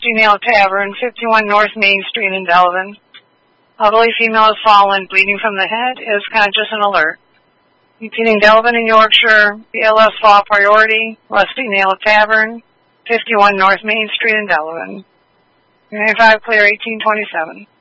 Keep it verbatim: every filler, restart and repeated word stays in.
Rusty Nail Tavern, fifty-one North Main Street in Delavan. Elderly female has fallen, bleeding from the head, is conscious and alert. Repeating, Delavan in Yorkshire, B L S Law Priority, Rusty Nail Tavern, fifty-one North Main Street in Delavan. ninety-five clear, eighteen twenty-seven.